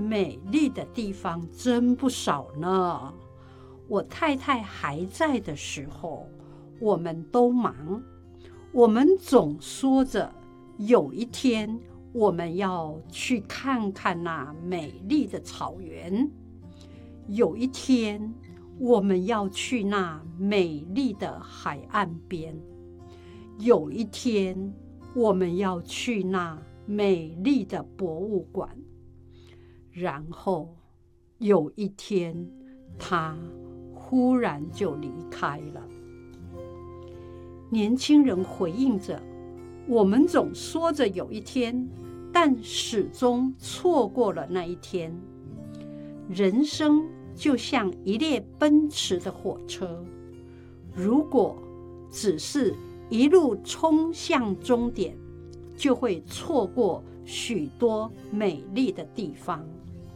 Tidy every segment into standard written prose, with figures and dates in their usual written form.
美丽的地方真不少呢。我太太还在的时候，我们都忙，我们总说着有一天我们要去看看那美丽的草原，有一天我们要去那美丽的海岸边，有一天我们要去那美丽的博物馆。然后有一天他忽然就离开了。年轻人回应着，我们总说着有一天，但始终错过了那一天。人生就像一列奔驰的火车，如果只是一路冲向终点，就会错过许多美丽的地方。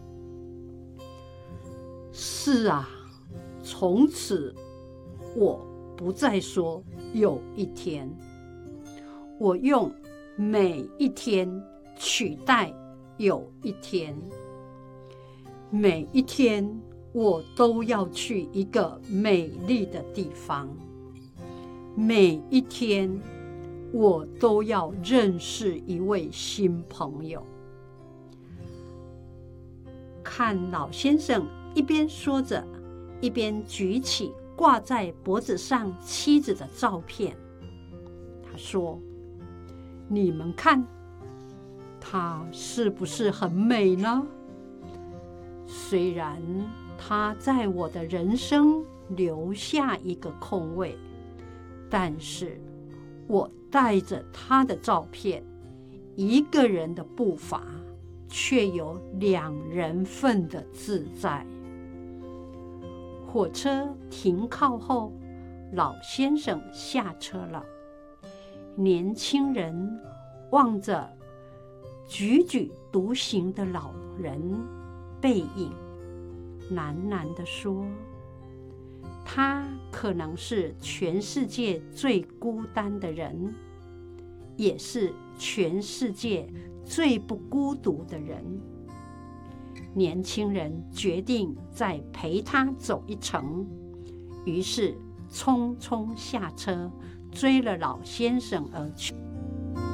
是啊，从此我不再说有一天，我用每一天取代有一天。每一天我都要去一个美丽的地方，每一天我都要认识一位新朋友。看老先生一边说着，一边举起挂在脖子上妻子的照片。他说：“你们看，她是不是很美呢？虽然她在我的人生留下一个空位，但是我带着她的照片，一个人的步伐却有2人份的自在。”火车停靠后，老先生下车了。年轻人望着踽踽独行的老人背影，喃喃地说：“他可能是全世界最孤单的人，也是全世界最不孤独的人。”年轻人决定再陪他走一程，于是匆匆下车，追了老先生而去。